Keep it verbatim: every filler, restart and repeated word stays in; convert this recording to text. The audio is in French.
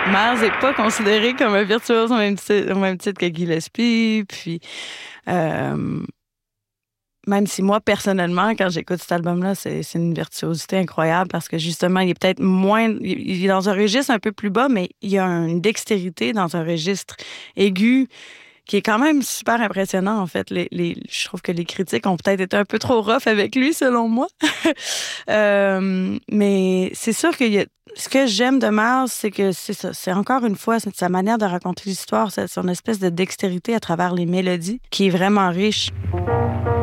Miles n'est pas considéré comme un virtuose au même titre, au même titre que Gillespie. Puis, euh, même si moi, personnellement, quand j'écoute cet album-là, c'est, c'est une virtuosité incroyable parce que justement, il est peut-être moins... Il est dans un registre un peu plus bas, mais il y a une dextérité dans un registre aigu qui est quand même super impressionnant, en fait. Les, les, je trouve que les critiques ont peut-être été un peu trop rough avec lui, selon moi. euh, mais c'est sûr que y a, ce que j'aime de Miles, c'est que c'est ça. C'est encore une fois c'est sa manière de raconter l'histoire, c'est son espèce de dextérité à travers les mélodies qui est vraiment riche.